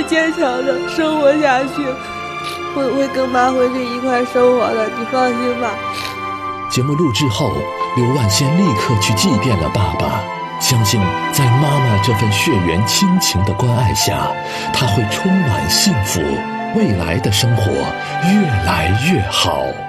坚强的生活下去，会跟妈回去一块生活的，你放心吧。 节目录制后，刘万仙立刻去祭奠了爸爸，相信在妈妈这份血缘亲情的关爱下，他会充满幸福，未来的生活越来越好。